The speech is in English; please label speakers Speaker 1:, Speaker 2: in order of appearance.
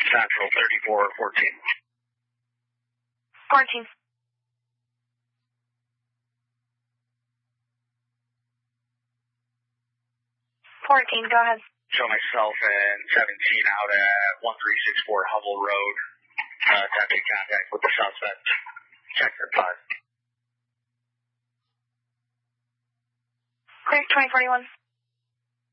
Speaker 1: Central 3414.
Speaker 2: 14. 14, go ahead.
Speaker 1: Show myself and 17 out at 1364 Hubble Road. Attempting contact with the suspect. Check for 5.
Speaker 2: Clear 2041.